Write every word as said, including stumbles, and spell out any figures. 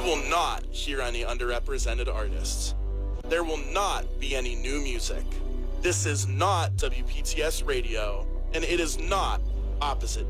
will not hear any underrepresented artists. There will not be any new music. This is not W P T S Radio, and it is not Opposite